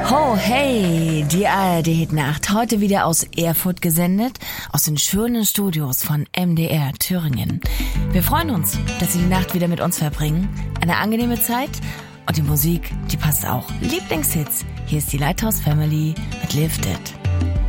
Ho, hey, die ARD-Nacht. Heute wieder aus Erfurt gesendet, aus den schönen Studios von MDR Thüringen. Wir freuen uns, dass Sie die Nacht wieder mit uns verbringen. Eine angenehme Zeit und die Musik, die passt auch. Lieblingshits. Hier ist die Lighthouse Family mit Lifted.